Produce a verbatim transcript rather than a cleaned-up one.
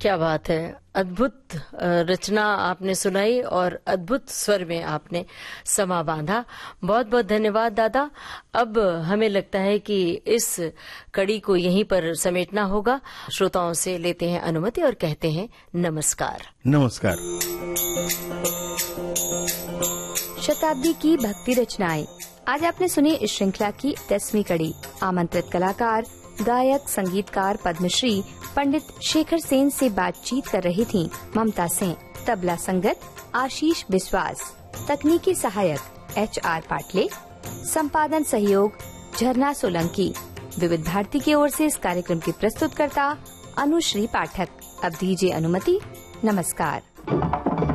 क्या बात है, अद्भुत रचना आपने सुनाई और अद्भुत स्वर में आपने समा बांधा। बहुत बहुत धन्यवाद दादा। अब हमें लगता है कि इस कड़ी को यहीं पर समेटना होगा। श्रोताओं से लेते हैं अनुमति और कहते हैं नमस्कार। नमस्कार। शताब्दी की भक्ति रचनाएं, आज आपने सुनी इस श्रृंखला की दसवीं कड़ी। आमंत्रित कलाकार गायक संगीतकार पद्मश्री पंडित शेखर सेन से बातचीत कर रही थीं ममता सिंह। तबला संगत आशीष विश्वास, तकनीकी सहायक एच आर पाटले, संपादन सहयोग झरना सोलंकी। विविध भारती की ओर से इस कार्यक्रम की प्रस्तुतकर्ता अनुश्री पाठक। अब दीजिए अनुमति। नमस्कार।